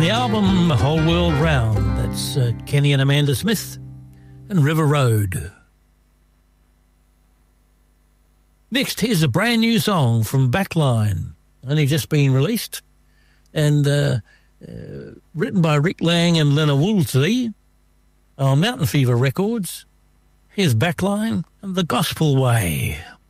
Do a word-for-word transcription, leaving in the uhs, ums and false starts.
the album Whole World Round. That's uh, Kenny and Amanda Smith and River Road. Next, here's a brand new song from Backline, only just been released, and uh, uh, written by Rick Lang and Lena Woolsey on Mountain Fever Records. Here's Backline and The Gospel Way.